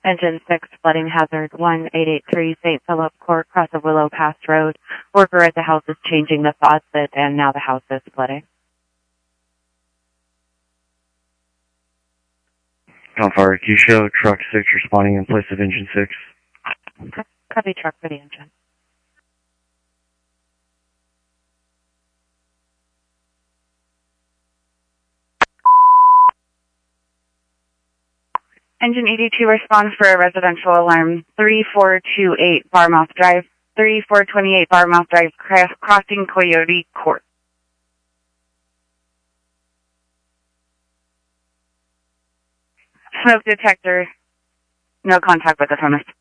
Engine 6, flooding hazard 1883 St. Philip Court, cross of Willow Pass Road. Worker at the house is changing the faucet, and now the house is flooding. Gunfire Keisha, truck 6 responding in place of engine 6. Copy truck for the engine. Engine 82, respond for a residential alarm 3428 Barmouth Drive, 3428 Barmouth Drive, crossing Coyote Court. Smoke detector, no contact with the premise.